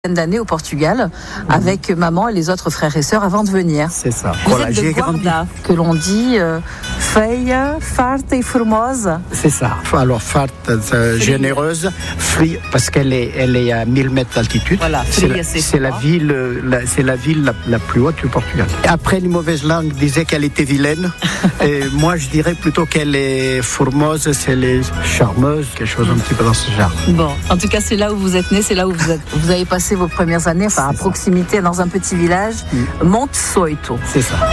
d'années au Portugal avec maman et les autres frères et sœurs avant de venir. C'est ça. Vous êtes de Guarda, que l'on dit feia, farta et formosa. C'est ça. Alors farta, généreuse, fria, parce qu'elle est à 1000 mètres d'altitude. Voilà, c'est la ville la plus haute du Portugal. Après, les mauvaises langues disaient qu'elle était vilaine. Et moi, je dirais plutôt qu'elle est formosa, c'est les charmeuse, quelque chose un petit peu dans ce genre. Bon, en tout cas, c'est là où vous êtes né, c'est là où vous avez passé vos premières années, enfin à proximité, dans un petit village, Monte Soito. C'est ça.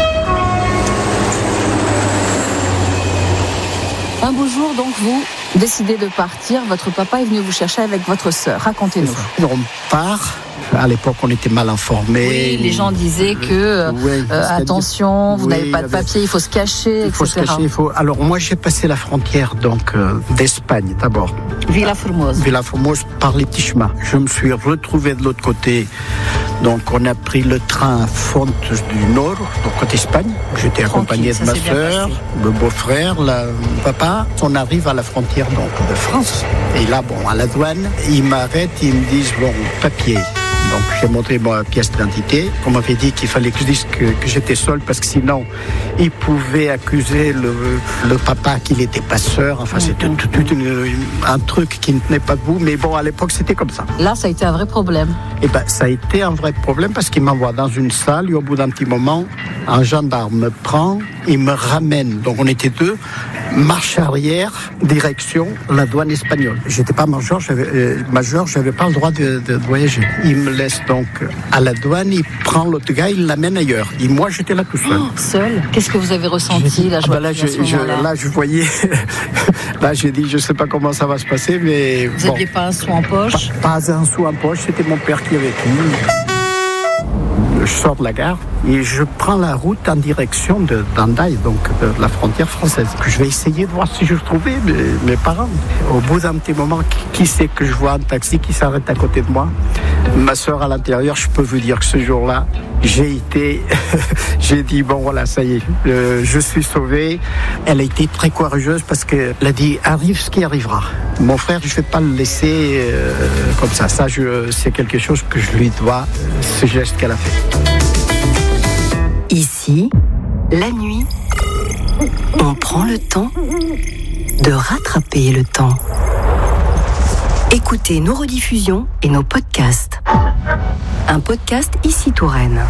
Un beau jour, donc, vous décidez de partir. Votre papa est venu vous chercher avec votre sœur. Racontez-nous. On part. À l'époque, on était mal informés. Oui, les gens disaient que attention, vous n'avez pas de papier, il faut se cacher, il faut etc. se cacher. Alors moi, j'ai passé la frontière donc d'Espagne d'abord. Villa Formosa. Villa Formosa par les petits chemins. Je me suis retrouvé de l'autre côté. Donc on a pris le train Fontes du Nord, donc côté Espagne. J'étais accompagné de ma sœur, le beau-frère, le papa. On arrive à la frontière donc de France. Et là, bon, à la douane, ils m'arrêtent, ils me disent bon, papier. Donc j'ai montré ma pièce d'identité. On m'avait dit qu'il fallait que je dise que j'étais seul parce que sinon ils pouvaient accuser le papa qu'il était passeur. Enfin c'était tout un truc qui ne tenait pas debout. Mais bon, à l'époque c'était comme ça. Là, ça a été un vrai problème. Et ben ça a été un vrai problème parce qu'il m'envoie dans une salle et au bout d'un petit moment, un gendarme me prend, il me ramène. Donc on était deux. Marche arrière, direction la douane espagnole. J'étais pas majeur, j'avais pas le droit de voyager. Il me laisse donc à la douane, il prend l'autre gars, il l'amène ailleurs. Et moi, j'étais là tout seul. Seul ? Qu'est-ce que vous avez ressenti là, je voyais. Là, j'ai dit, je sais pas comment ça va se passer, mais vous n'aviez pas un sou en poche ? Pas un sou en poche. C'était mon père qui avait tout. Je sors de la gare et je prends la route en direction d'Andaï, donc de la frontière française. Je vais essayer de voir si je trouvais mes parents. Au bout d'un petit moment, qui c'est que je vois un taxi qui s'arrête à côté de moi ? Ma sœur à l'intérieur. Je peux vous dire que ce jour-là, j'ai dit bon voilà, ça y est, je suis sauvé. Elle a été très courageuse parce qu'elle a dit arrive ce qui arrivera. Mon frère, je ne vais pas le laisser comme ça. Ça, c'est quelque chose que je lui dois, ce geste qu'elle a fait. Ici, la nuit, on prend le temps de rattraper le temps. Écoutez nos rediffusions et nos podcasts. Un podcast Ici Touraine.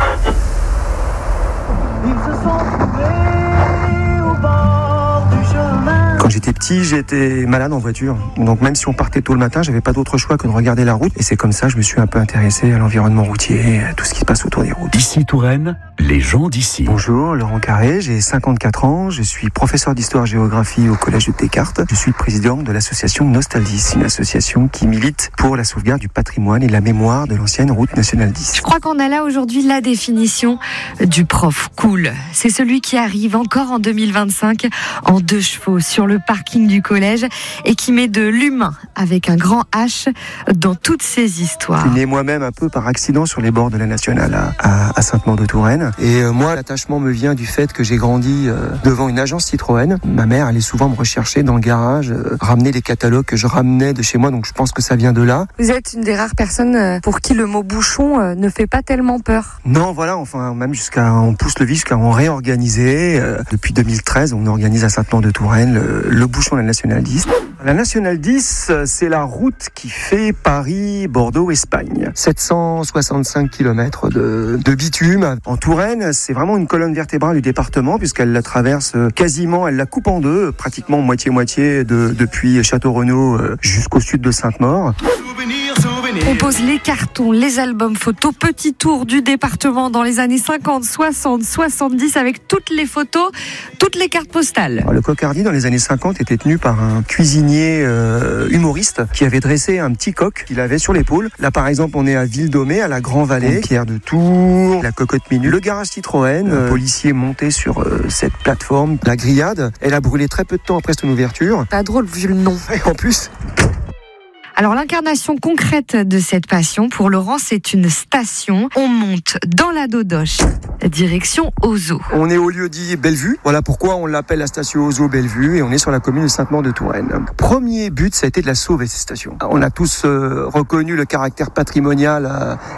Ils se sont trouvés au bord du chemin. Quand j'étais petit, j'étais malade en voiture. Donc même si on partait tôt le matin, j'avais pas d'autre choix que de regarder la route. Et c'est comme ça que je me suis un peu intéressé à l'environnement routier, à tout ce qui se passe autour des routes. Ici Touraine, les gens d'ici. Bonjour, Laurent Carré, j'ai 54 ans, je suis professeur d'histoire-géographie au Collège de Descartes. Je suis président de l'association Nostaldis, une association qui milite pour la sauvegarde du patrimoine et de la mémoire de l'ancienne route nationale 10. Je crois qu'on a là aujourd'hui la définition du prof cool. C'est celui qui arrive encore en 2025 en 2 chevaux sur le parking du collège et qui met de l'humain avec un grand H dans toutes ces histoires. Je suis né moi-même un peu par accident sur les bords de la nationale à Sainte-Maure-de-Touraine. Et moi, l'attachement me vient du fait que j'ai grandi devant une agence Citroën. Ma mère allait souvent me rechercher dans le garage, ramener les catalogues que je ramenais de chez moi, donc je pense que ça vient de là. Vous êtes une des rares personnes pour qui le mot bouchon ne fait pas tellement peur. Non, voilà, enfin, même on pousse le vice jusqu'à en réorganiser. Depuis 2013, on organise à Sainte-Maure-de-Touraine le bouchon de la Nationale 10. La Nationale 10, c'est la route qui fait Paris-Bordeaux-Espagne. 765 km de bitume. En Touraine, c'est vraiment une colonne vertébrale du département puisqu'elle la traverse quasiment, elle la coupe en deux, pratiquement moitié-moitié depuis Château-Renaud jusqu'au sud de Sainte-Maure. On pose les cartons, les albums photos, petit tour du département dans les années 50, 60, 70 avec toutes les photos, toutes les cartes postales. Alors, le Cocardi dans les années 50 était tenu par un cuisinier humoriste qui avait dressé un petit coq qu'il avait sur l'épaule. Là par exemple on est à Ville-Domée, à la Grand-Vallée, Pierre de Tours, la Cocotte Minute, le garage Citroën, un policier monté sur cette plateforme. La grillade, elle a brûlé très peu de temps après son ouverture. Pas drôle vu le nom. Et en plus... Alors l'incarnation concrète de cette passion, pour Laurent, c'est une station. On monte dans la Dodoche, direction Ozo. On est au lieu-dit Bellevue. Voilà pourquoi on l'appelle la station Ozo Bellevue et on est sur la commune de Sainte-Maure-de-Touraine. Premier but, ça a été de la sauver, cette station. On a tous reconnu le caractère patrimonial